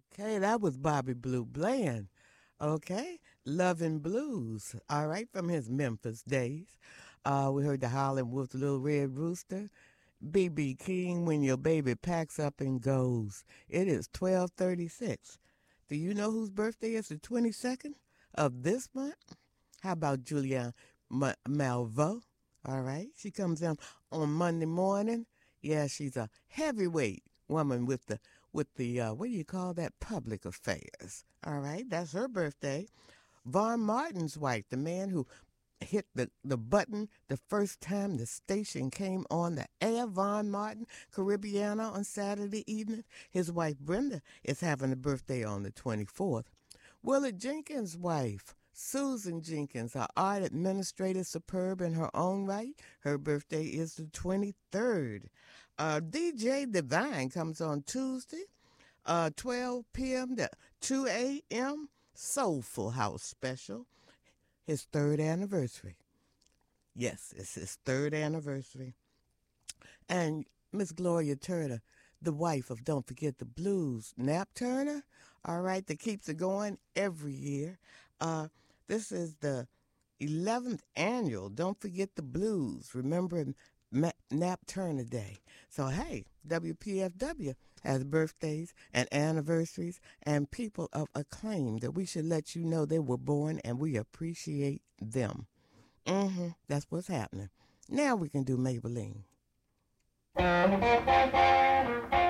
Okay, that was Bobby Blue Bland. Okay, Lovin' Blues. All right, from his Memphis days. We heard the Howlin' Wolf, Little Red Rooster. B.B. King, When Your Baby Packs Up and Goes. It is 12:36. Do you know whose birthday is the 22nd of this month? How about Julia Malvo? All right, she comes in on Monday morning. Yeah, she's a heavyweight woman with the what do you call that? Public affairs. All right, that's her birthday. Von Martin's wife, the man who hit the button the first time the station came on the air, Von Martin, Caribbeana on Saturday evening. His wife Brenda is having a birthday on the 24th. Willard Jenkins' wife, Susan Jenkins, our art administrator, superb in her own right. Her birthday is the 23rd. DJ Divine comes on Tuesday, 12 p.m. to 2 a.m. Soulful House Special, his third anniversary. Yes, it's his third anniversary. And Miss Gloria Turner, the wife of Don't Forget the Blues, Nap Turner, all right, that keeps it going every year. Uh, this is the 11th annual Don't Forget the Blues, remembering Nap Turner Day. So, hey, WPFW has birthdays and anniversaries and people of acclaim that we should let you know they were born and we appreciate them. That's what's happening. Now we can do Maybelline.